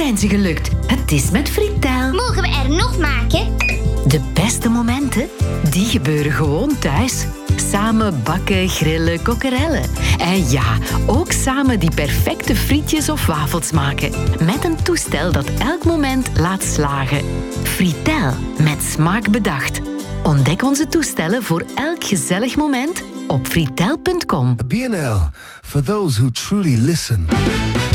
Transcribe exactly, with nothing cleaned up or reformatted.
zijn ze gelukt. Het is met Fritel. Mogen we er nog maken? De beste momenten, die gebeuren gewoon thuis. Samen bakken, grillen, kokerellen. En ja, ook samen die perfecte frietjes of wafels maken. Met een toestel dat elk moment laat slagen. Fritel, met smaak bedacht. Ontdek onze toestellen voor elk gezellig moment op fritel punt com. B N L, for those who truly listen.